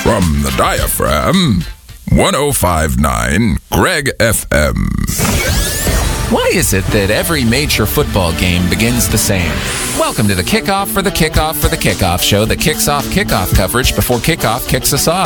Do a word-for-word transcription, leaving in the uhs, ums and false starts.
From the diaphragm, one oh five point nine Greg F M. Why is it that every major football game begins the same? Welcome to the kickoff for the kickoff for the kickoff show that kicks off kickoff coverage before kickoff kicks us off.